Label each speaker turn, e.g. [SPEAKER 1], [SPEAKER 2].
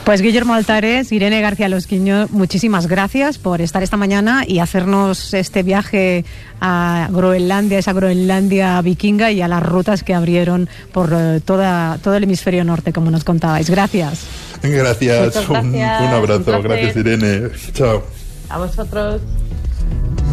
[SPEAKER 1] Pues Guillermo Altares, Irene García Losquiño, muchísimas gracias por estar esta mañana y hacernos este viaje a Groenlandia, esa Groenlandia vikinga, y a las rutas que abrieron por todo el hemisferio norte, como nos contabais. Gracias.
[SPEAKER 2] Gracias. Un abrazo.
[SPEAKER 3] Un
[SPEAKER 2] Gracias, Irene. Chao.
[SPEAKER 3] A vosotros.